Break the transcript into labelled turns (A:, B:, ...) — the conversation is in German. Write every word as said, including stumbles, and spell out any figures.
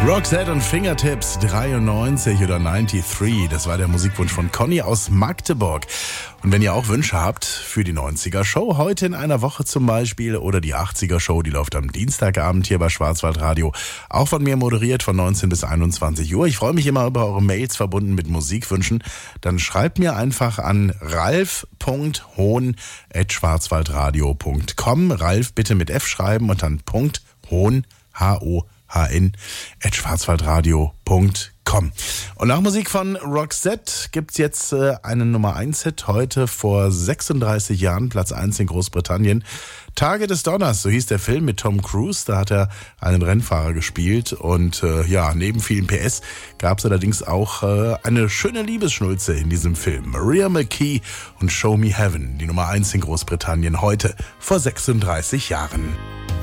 A: Roxette und Fingertips dreiundneunzig oder dreiundneunzig, das war der Musikwunsch von Conny aus Magdeburg. Und wenn ihr auch Wünsche habt für die neunziger-Show, heute in einer Woche zum Beispiel, oder die achtziger-Show, die läuft am Dienstagabend hier bei Schwarzwaldradio, auch von mir moderiert von neunzehn bis einundzwanzig Uhr. Ich freue mich immer über eure Mails verbunden mit Musikwünschen. Dann schreibt mir einfach an ralf punkt hohn at schwarzwaldradio punkt com. Ralf bitte mit F schreiben und dann Punkt Hohn, H O H N, at schwarzwaldradio punkt com. Und nach Musik von Roxette gibt's jetzt äh, einen Nummer eins Hit, heute vor sechsunddreißig Jahren, Platz eins in Großbritannien. Tage des Donners, so hieß der Film mit Tom Cruise, da hat er einen Rennfahrer gespielt und äh, ja, neben vielen P S gab's allerdings auch äh, eine schöne Liebesschnulze in diesem Film. Maria McKee und Show Me Heaven, die Nummer eins in Großbritannien, heute vor sechsunddreißig Jahren.